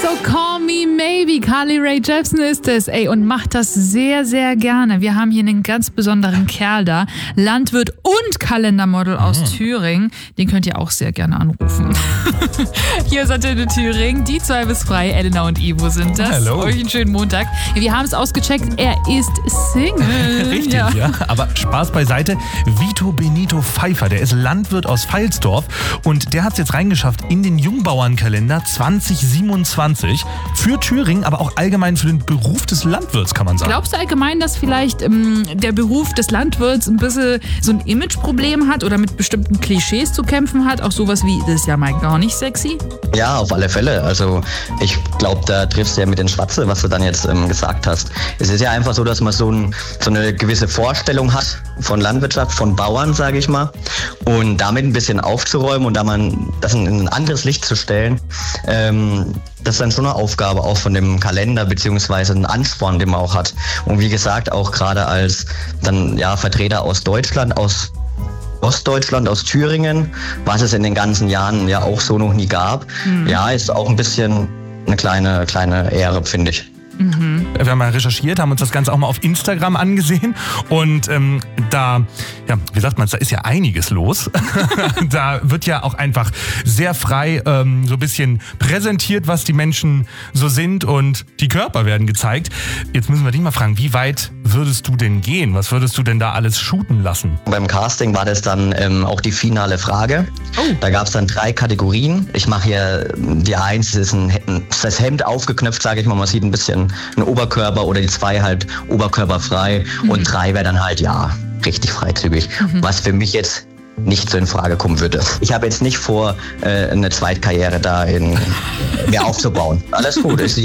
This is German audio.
Call Me Maybe. Carly Rae Jepsen ist es, und macht das sehr, sehr gerne. Wir haben hier einen ganz besonderen Kerl da. Landwirt und Kalendermodel aus Thüringen. Den könnt ihr auch sehr gerne anrufen. Hier ist Antenne Thüringen. Die 2 bis frei. Elena und Ivo sind das. Hallo. Euch einen schönen Montag. Wir haben es ausgecheckt. Er ist Single. Richtig, ja. Aber Spaß beiseite. Vito Benito Pfeiffer, der ist Landwirt aus Pfalzdorf und der hat es jetzt reingeschafft in den Jungbauernkalender 2027 für Thüringen, aber auch allgemein für den Beruf des Landwirts, kann man sagen. Glaubst du allgemein, dass vielleicht der Beruf des Landwirts ein bisschen so ein Imageproblem hat oder mit bestimmten Klischees zu kämpfen hat? Auch sowas wie, das ist ja mal gar nicht sexy? Ja, auf alle Fälle. Also ich glaube, da triffst du ja mit den Schwarze, was du dann jetzt gesagt hast. Es ist ja einfach so, dass man so eine gewisse Vorstellung hat von Landwirtschaft, von Bauern, sage ich mal. Und damit ein bisschen aufzuräumen und das in ein anderes Licht zu stellen, das ist dann schon eine Aufgabe auch von dem Kalender beziehungsweise ein Ansporn, den man auch hat. Und wie gesagt, auch gerade als dann Vertreter aus Deutschland, aus Ostdeutschland, aus Thüringen, was es in den ganzen Jahren ja auch so noch nie gab. Ja, ist auch ein bisschen eine kleine Ehre, finde ich. Wir haben mal recherchiert, haben uns das Ganze auch mal auf Instagram angesehen und da ist ja einiges los. Da wird ja auch einfach sehr frei so ein bisschen präsentiert, was die Menschen so sind und die Körper werden gezeigt. Jetzt müssen wir dich mal fragen, wie weit würdest du denn gehen? Was würdest du denn da alles shooten lassen? Beim Casting war das dann auch die finale Frage. Da gab es dann 3 Kategorien. Ich mache hier die 1, ist das Hemd aufgeknöpft, sage ich mal. Man sieht ein bisschen einen Oberkörper oder die 2 halt oberkörperfrei und 3 wäre dann halt richtig freizügig. Was für mich jetzt nicht so in Frage kommen würde. Ich habe jetzt nicht vor, eine Zweitkarriere da mir aufzubauen. Alles gut.